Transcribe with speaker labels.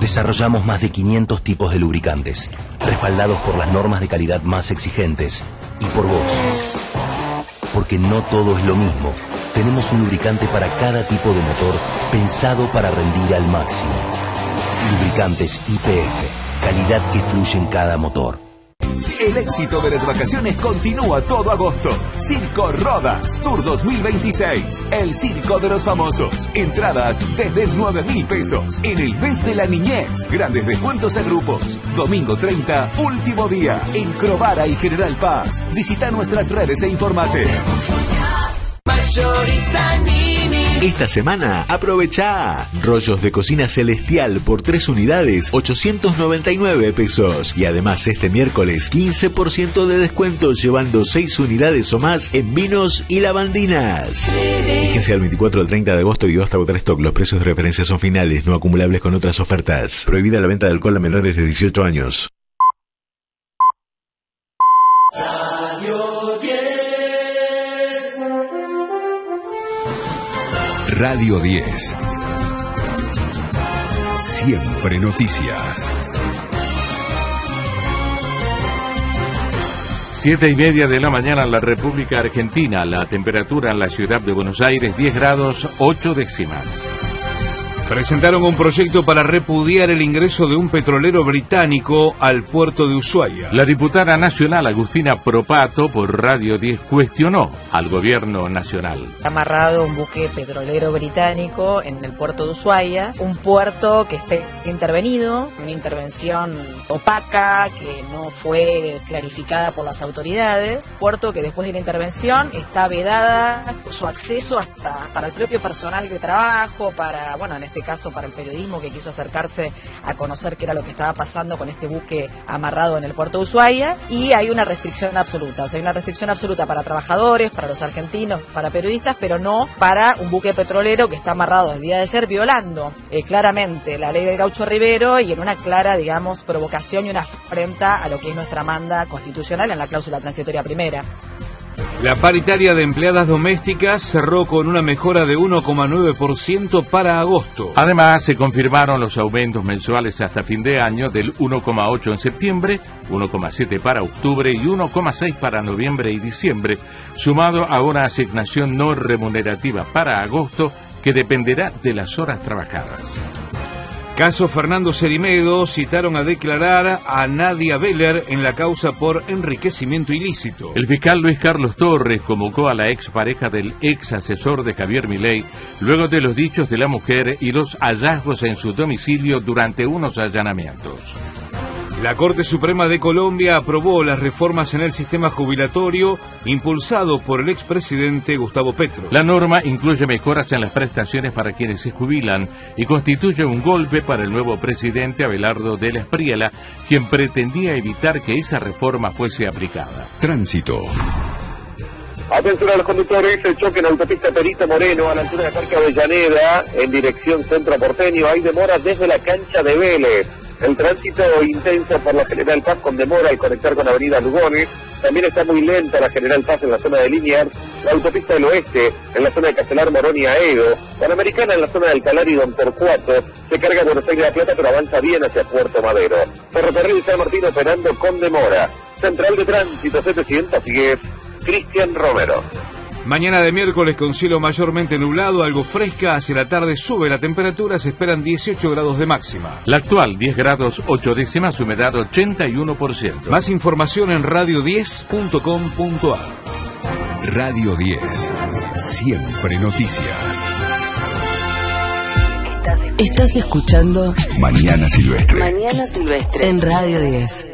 Speaker 1: Desarrollamos más de 500 tipos de lubricantes, respaldados por las normas de calidad más exigentes y por vos. Porque no todo es lo mismo. Tenemos un lubricante para cada tipo de motor pensado para rendir al máximo. Lubricantes YPF, calidad que fluye en cada motor.
Speaker 2: El éxito de las vacaciones continúa todo agosto. Circo Rodas Tour 2026. El circo de los famosos. Entradas desde 9.000 pesos. En el mes de la niñez. Grandes descuentos a grupos. Domingo 30, último día. En Crovara y General Paz. Visita nuestras redes e informate.
Speaker 3: Esta semana, aprovecha rollos de cocina Celestial por 3 unidades, 899 pesos. Y además este miércoles, 15% de descuento llevando 6 unidades o más en vinos y lavandinas. Vigencia del 24 al 30 de agosto y hasta agotar stock. Los precios de referencia son finales, no acumulables con otras ofertas. Prohibida la venta de alcohol a menores de 18 años.
Speaker 4: Radio 10. Siempre noticias.
Speaker 5: 7:30 de la mañana en la República Argentina. La temperatura en la ciudad de Buenos Aires, 10 grados 8 décimas.
Speaker 6: Presentaron un proyecto para repudiar el ingreso de un petrolero británico al puerto de Ushuaia.
Speaker 5: La diputada nacional Agustina Propato por Radio 10 cuestionó al gobierno nacional.
Speaker 7: Amarrado un buque petrolero británico en el puerto de Ushuaia, un puerto que esté intervenido, una intervención opaca que no fue clarificada por las autoridades, puerto que después de la intervención está vedada su acceso hasta para el propio personal de trabajo, para, bueno, en este caso para el periodismo que quiso acercarse a conocer qué era lo que estaba pasando con este buque amarrado en el puerto de Ushuaia, y hay una restricción absoluta, o sea, hay una restricción absoluta para trabajadores, para los argentinos, para periodistas, pero no para un buque petrolero que está amarrado el día de ayer, violando claramente la ley del Gaucho Rivero y en una clara, digamos, provocación y una afrenta a lo que es nuestra manda constitucional en la cláusula transitoria primera.
Speaker 6: La paritaria de empleadas domésticas cerró con una mejora de 1,9% para agosto.
Speaker 5: Además, se confirmaron los aumentos mensuales hasta fin de año del 1,8 en septiembre, 1,7 para octubre y 1,6 para noviembre y diciembre, sumado a una asignación no remunerativa para agosto que dependerá de las horas trabajadas.
Speaker 6: Caso Fernando Cerimedo, citaron a declarar a Nadia Beller en la causa por enriquecimiento ilícito.
Speaker 5: El fiscal Luis Carlos Torres convocó a la expareja del ex asesor de Javier Milei luego de los dichos de la mujer y los hallazgos en su domicilio durante unos allanamientos.
Speaker 6: La Corte Suprema de Colombia aprobó las reformas en el sistema jubilatorio impulsado por el expresidente Gustavo Petro.
Speaker 5: La norma incluye mejoras en las prestaciones para quienes se jubilan y constituye un golpe para el nuevo presidente Abelardo de la Espriella, quien pretendía evitar que esa reforma fuese aplicada.
Speaker 4: Tránsito.
Speaker 8: Atención a los conductores, el choque en autopista Perito Moreno a la altura de Parque Avellaneda en dirección centro porteño. Hay demora desde la cancha de Vélez. El tránsito intenso por la General Paz con demora al conectar con Avenida Lugones. También está muy lenta la General Paz en la zona de Liniers, la autopista del Oeste en la zona de Castelar, Morón y Aedo, Panamericana en la zona de Alcalar y Don Torcuato. Se carga Buenos Aires La Plata pero avanza bien hacia Puerto Madero. Ferrocarril San Martín operando con demora. Central de Tránsito 710, Cristian Romero.
Speaker 6: Mañana de miércoles con cielo mayormente nublado, algo fresca, hacia la tarde sube la temperatura, se esperan 18 grados de máxima.
Speaker 5: La actual 10 grados 8 décimas, humedad 81%.
Speaker 6: Más información en radio10.com.ar.
Speaker 4: Radio 10. Siempre noticias.
Speaker 9: Estás escuchando
Speaker 4: Mañana Silvestre.
Speaker 9: Mañana Silvestre en Radio 10.